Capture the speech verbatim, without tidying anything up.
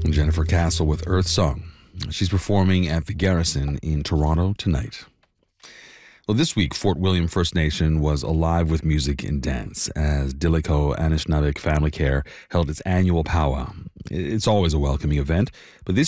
Jennifer Castle with Earth Song. She's performing at the Garrison in Toronto tonight. Well, this week, Fort William First Nation was alive with music and dance as Dilico Anishinaabe Family Care held its annual powwow. It's always a welcoming event, but this